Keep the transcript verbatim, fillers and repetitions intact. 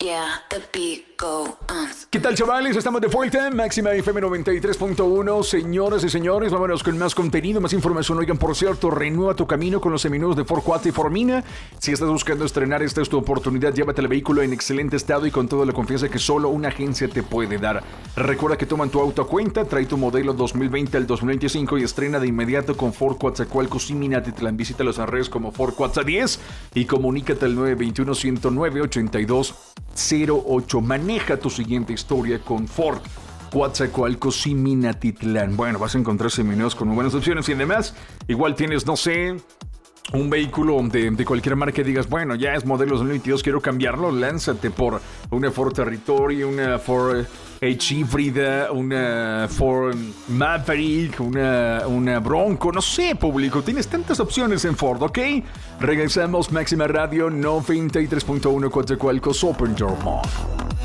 Yeah, the beat go on. ¿Qué tal, chavales? Estamos de vuelta. Máxima F M noventa y tres punto uno. Señoras y señores, vámonos con más contenido, más información. Oigan, por cierto, renueva tu camino con los seminuevos de Ford Cuatro y Formina. Si estás buscando estrenar, esta es tu oportunidad. Llévate el vehículo en excelente estado y con toda la confianza que solo una agencia te puede dar. Recuerda que toman tu auto a cuenta, trae tu modelo dos mil veinte al dos mil veinticinco y estrena de inmediato con Ford Coatzacoalcos y Minatitlán. Visítalos en redes como Ford Cuatza diez y comunícate al nueve dos uno, uno cero nueve, ocho dos cero ocho. Maneja tu siguiente historia con Ford Coatzacoalcos y Minatitlán. Bueno, vas a encontrar seminuevos con muy buenas opciones y además, igual tienes, no sé, un vehículo de, de cualquier marca que digas, bueno, ya es modelo dos mil veintidós, quiero cambiarlo, lánzate por una Ford Territory, una Ford H híbrida, una Ford Maverick, una, una Bronco, no sé, público, tienes tantas opciones en Ford, ¿ok? Regresamos, Máxima Radio noventa y tres punto uno, Coatzacoalcos, Open Your Mind.